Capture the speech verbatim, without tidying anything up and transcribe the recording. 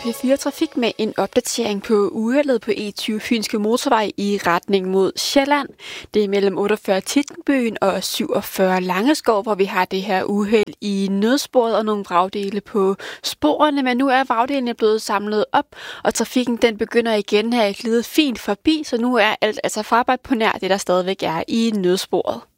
P fire Trafik med en opdatering på uheldet på E tyve Fynske Motorvej i retning mod Sjælland. Det er mellem otteogfyrre Tittenbyen og syvogfyrre Langeskov, hvor vi har det her uheld i nødsporet og nogle vragdele på sporene. Men nu er vragdelene blevet samlet op, og trafikken den begynder igen at have glidet fint forbi, så nu er alt altså fra arbejde på nær det, der stadigvæk er i nødsporet.